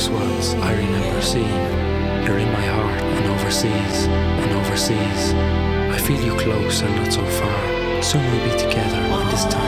first ones I remember seeing. You're in my heart and overseas, and overseas. I feel you close and not so far. Soon we'll be together in this time.